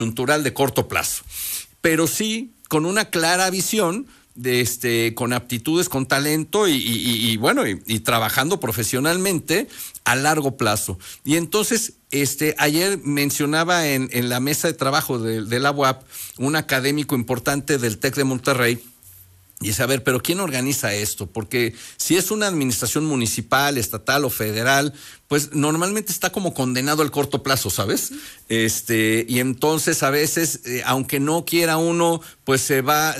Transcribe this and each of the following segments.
coyuntural de corto plazo, pero sí con una clara visión con aptitudes, con talento y trabajando profesionalmente a largo plazo. Y entonces, ayer mencionaba en la mesa de trabajo de la UAP un académico importante del TEC de Monterrey. Y dice, a ver, pero ¿quién organiza esto? Porque si es una administración municipal, estatal o federal, pues normalmente está como condenado al corto plazo, ¿sabes? Y entonces a veces, aunque no quiera uno, pues se va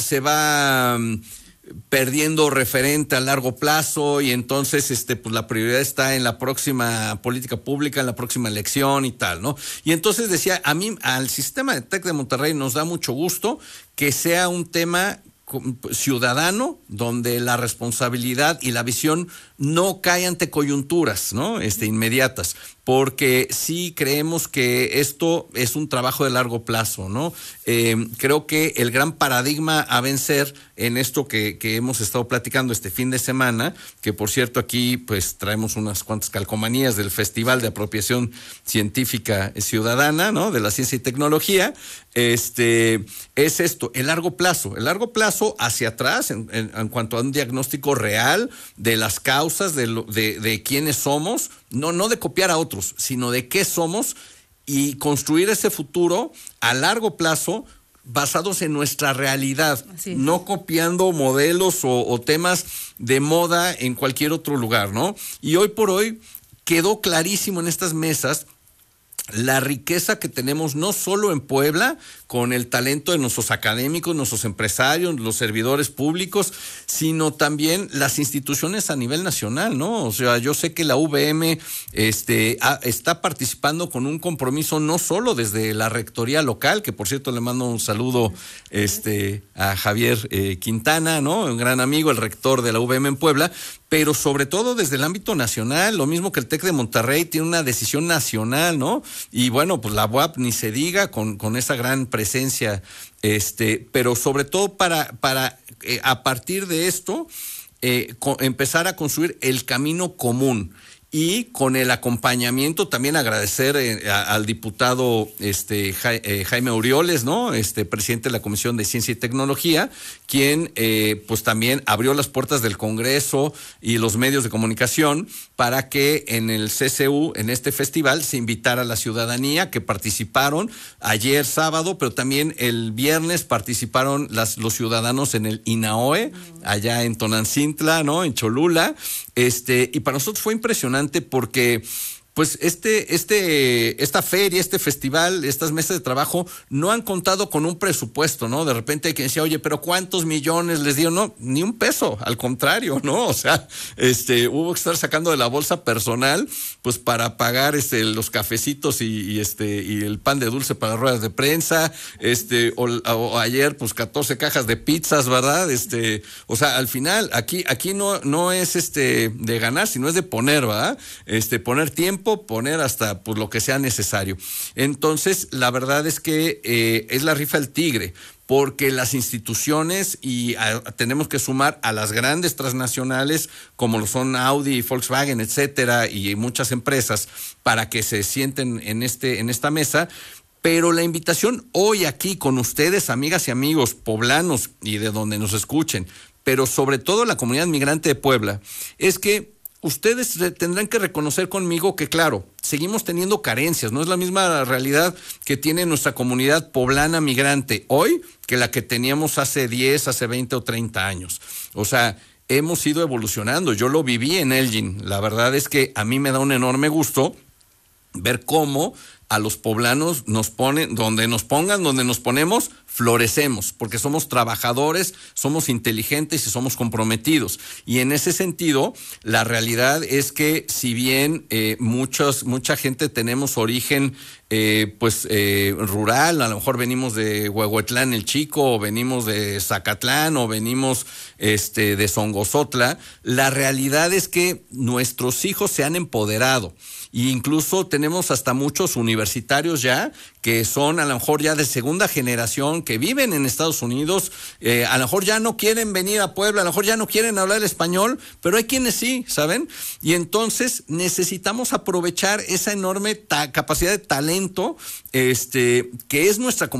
perdiendo referente a largo plazo y entonces pues la prioridad está en la próxima política pública, en la próxima elección y tal, ¿no? Y entonces decía, a mí, al sistema de TEC de Monterrey nos da mucho gusto que sea un tema ciudadano, donde la responsabilidad y la visión no cae ante coyunturas, ¿no? Inmediatas, porque sí creemos que esto es un trabajo de largo plazo, ¿no? Creo que el gran paradigma a vencer en esto que hemos estado platicando este fin de semana, que por cierto aquí pues traemos unas cuantas calcomanías del Festival de Apropiación Científica Ciudadana, ¿no? De la Ciencia y Tecnología, es esto, el largo plazo hacia atrás en cuanto a un diagnóstico real de las causas de quiénes somos, no de copiar a otros, sino de qué somos y construir ese futuro a largo plazo basados en nuestra realidad, no copiando modelos o temas de moda en cualquier otro lugar, ¿no? Y hoy por hoy quedó clarísimo en estas mesas la riqueza que tenemos no solo en Puebla, con el talento de nuestros académicos, nuestros empresarios, los servidores públicos, sino también las instituciones a nivel nacional, ¿no? O sea, yo sé que la UVM está participando con un compromiso no solo desde la rectoría local, que por cierto le mando un saludo a Javier Quintana, ¿no? Un gran amigo, el rector de la UVM en Puebla, pero sobre todo desde el ámbito nacional, lo mismo que el TEC de Monterrey tiene una decisión nacional, ¿no? Y bueno, pues la UAP ni se diga con esa gran presencia, pero sobre todo para a partir de esto empezar a construir el camino común. Y con el acompañamiento también agradecer al diputado Jaime Orioles, ¿no? Presidente de la Comisión de Ciencia y Tecnología, quien pues también abrió las puertas del Congreso y los medios de comunicación para que en el CCU, en este festival, se invitara a la ciudadanía que participaron ayer sábado, pero también el viernes participaron los ciudadanos en el INAOE, allá en Tonancintla, ¿no? En Cholula, y para nosotros fue impresionante porque pues esta feria, este festival, estas mesas de trabajo no han contado con un presupuesto, ¿no? De repente hay quien decía, oye, pero ¿cuántos millones les dio? No, ni un peso, al contrario, ¿no? O sea, hubo que estar sacando de la bolsa personal, pues para pagar los cafecitos y el pan de dulce para ruedas de prensa, o ayer, pues 14 cajas de pizzas, ¿verdad? O sea, al final, aquí no es de ganar, sino es de poner, ¿verdad? Poner tiempo, poner hasta pues lo que sea necesario. Entonces, la verdad es que es la rifa del tigre, porque las instituciones tenemos que sumar a las grandes transnacionales como lo son Audi, Volkswagen, etcétera, y muchas empresas para que se sienten en esta mesa. Pero la invitación hoy aquí con ustedes, amigas y amigos poblanos y de donde nos escuchen, pero sobre todo la comunidad migrante de Puebla, es que ustedes tendrán que reconocer conmigo que, claro, seguimos teniendo carencias. No es la misma realidad que tiene nuestra comunidad poblana migrante hoy que la que teníamos hace 10, hace 20 o 30 años. O sea, hemos ido evolucionando. Yo lo viví en Elgin. La verdad es que a mí me da un enorme gusto ver cómo a los poblanos nos ponen, donde nos pongan, donde nos ponemos, florecemos, porque somos trabajadores, somos inteligentes y somos comprometidos. Y en ese sentido, la realidad es que si bien mucha gente tenemos origen rural, a lo mejor venimos de Huehuetlán el Chico, o venimos de Zacatlán, o venimos de Songozotla, la realidad es que nuestros hijos se han empoderado. E incluso tenemos hasta muchos universitarios ya que son a lo mejor ya de segunda generación, que viven en Estados Unidos, a lo mejor ya no quieren venir a Puebla, a lo mejor ya no quieren hablar el español, pero hay quienes sí, ¿saben? Y entonces necesitamos aprovechar esa enorme capacidad de talento, que es nuestra comunidad